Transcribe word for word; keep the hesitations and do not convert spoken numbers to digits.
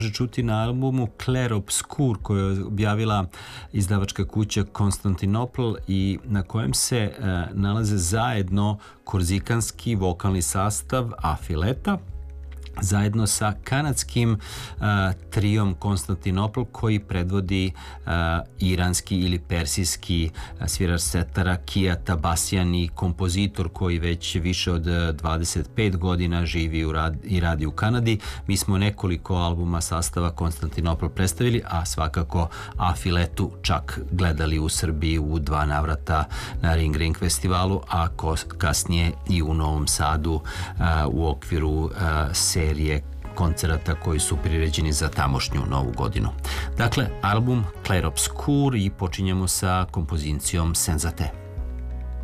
čuti na albumu Clair Obscur koju je objavila izdavačka kuća Konstantinopl i na kojem se e, nalaze zajedno korzikanski vokalni sastav Afileta zajedno sa kanadskim uh, trijom Konstantinopl koji predvodi uh, iranski ili persijski uh, svirar setara Kia Tabasjan i kompozitor koji već više od dvadeset pet godina živi u rad, i radi u Kanadi. Mi smo nekoliko albuma sastava Konstantinopl predstavili, a svakako Afiletu čak gledali u Srbiji u dva navrata na Ring Ring festivalu, a kasnije i u Novom Sadu uh, u okviru uh, serije koncerata koji su priređeni za tamošnju Novu godinu. Dakle, album Clair Obscur i počinjemo sa kompozicijom Senzate.